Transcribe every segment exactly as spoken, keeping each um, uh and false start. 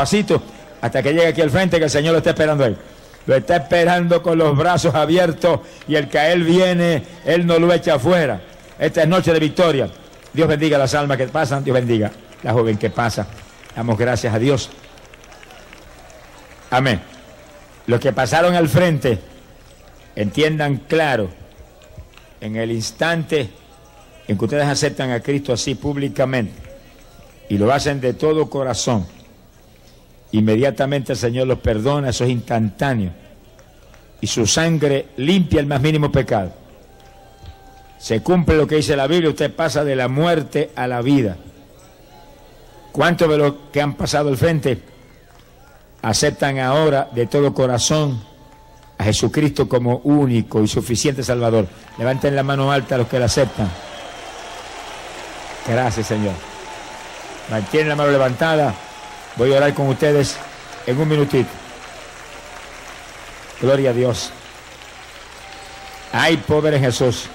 despacito, hasta que llegue aquí al frente, que el Señor lo está esperando ahí. Lo está esperando con los brazos abiertos, y el que a Él viene, Él no lo echa afuera. Esta es noche de victoria. Dios bendiga las almas que pasan, Dios bendiga la joven que pasa. Damos gracias a Dios. Amén. Los que pasaron al frente, entiendan claro, en el instante en que ustedes aceptan a Cristo así públicamente, y lo hacen de todo corazón, inmediatamente el Señor los perdona, eso es instantáneo, y su sangre limpia el más mínimo pecado. Se cumple lo que dice la Biblia, usted pasa de la muerte a la vida. ¿Cuántos de los que han pasado al frente aceptan ahora de todo corazón a Jesucristo como único y suficiente Salvador? Levanten la mano alta a los que la aceptan. Gracias, Señor. Mantienen la mano levantada. Voy a orar con ustedes en un minutito. Gloria a Dios. Hay poder en Jesús.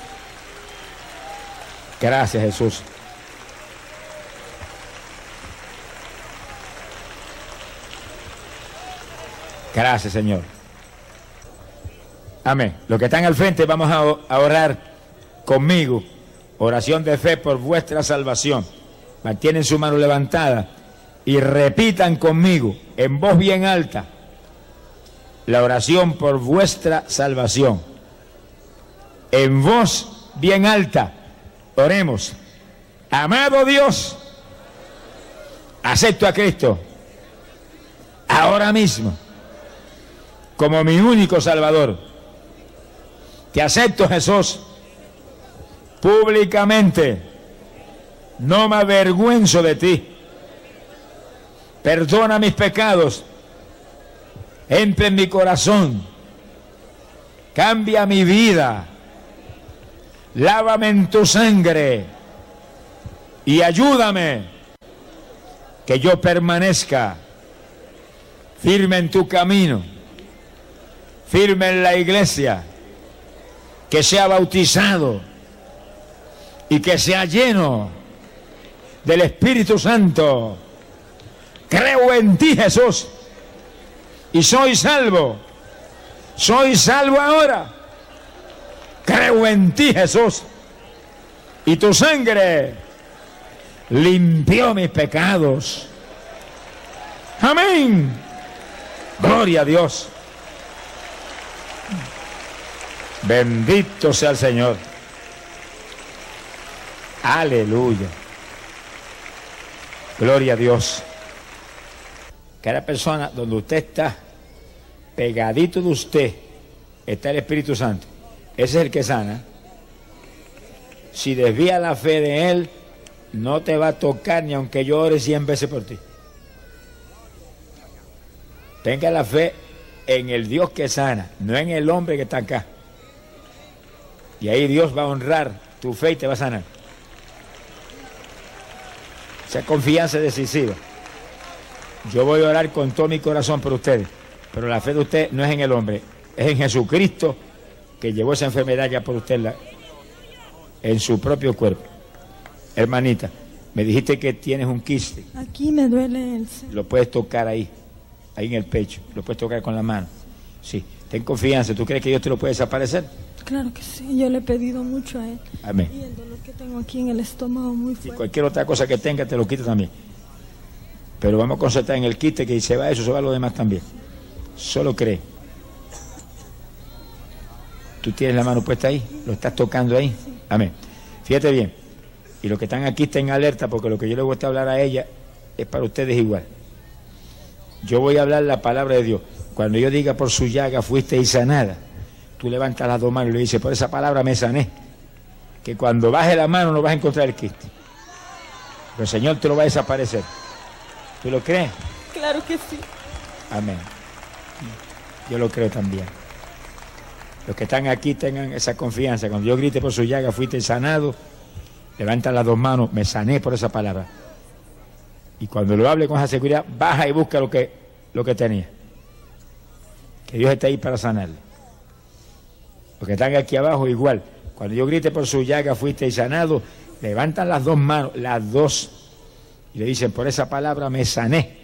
Gracias, Jesús. Gracias, Señor. Amén. Los que están al frente, vamos a orar conmigo. Oración de fe por vuestra salvación. Mantienen su mano levantada y repitan conmigo en voz bien alta la oración por vuestra salvación. En voz bien alta, oremos. Amado Dios, acepto a Cristo ahora mismo como mi único Salvador. Te acepto, Jesús, públicamente. No me avergüenzo de ti. Perdona mis pecados. Entra en mi corazón. Cambia mi vida. Lávame en tu sangre. Y ayúdame que yo permanezca firme en tu camino, firme en la iglesia, que sea bautizado y que sea lleno del Espíritu Santo. Creo en ti, Jesús, y soy salvo. Soy salvo ahora. Creo en ti, Jesús, y tu sangre limpió mis pecados. Amén. Gloria a Dios. Bendito sea el Señor. Aleluya. Gloria a Dios. Cada persona donde usted está, pegadito de usted, está el Espíritu Santo. Ese es el que sana. Si desvía la fe de Él, no te va a tocar ni aunque yo ore cien veces por ti. Tenga la fe en el Dios que sana, no en el hombre que está acá. Y ahí Dios va a honrar tu fe y te va a sanar. Esa confianza es decisiva. Yo voy a orar con todo mi corazón por ustedes, pero la fe de usted no es en el hombre, es en Jesucristo, que llevó esa enfermedad ya por usted la, en su propio cuerpo. Hermanita, me dijiste que tienes un quiste. Aquí me duele el... Lo puedes tocar ahí, ahí en el pecho, lo puedes tocar con la mano. Sí, ten confianza. ¿Tú crees que Dios te lo puede desaparecer? Claro que sí, yo le he pedido mucho a Él. Amén. Y el dolor que tengo aquí en el estómago muy fuerte. Y cualquier otra cosa que tenga te lo quita también. Pero vamos a concentrar en el quiste, que se va eso, se va lo demás también. Solo cree. Tú tienes la mano puesta ahí, lo estás tocando ahí. Sí. Amén. Fíjate bien. Y los que están aquí estén alerta, porque lo que yo le voy a hablar a ella es para ustedes igual. Yo voy a hablar la palabra de Dios. Cuando yo diga por su llaga fuiste sanada, tú levantas las dos manos y le dices, por esa palabra me sané. Que cuando baje la mano no vas a encontrar el quiste. Pero el Señor te lo va a desaparecer. ¿Tú lo crees? Claro que sí. Amén. Yo lo creo también. Los que están aquí tengan esa confianza. Cuando yo grite por su llaga fuiste sanado, levantan las dos manos, me sané por esa palabra. Y cuando lo hable con esa seguridad, baja y busca lo que, lo que tenía. Que Dios está ahí para sanarle. Los que están aquí abajo igual. Cuando yo grite por su llaga fuiste sanado, levantan las dos manos, las dos, y le dicen, por esa palabra me sané.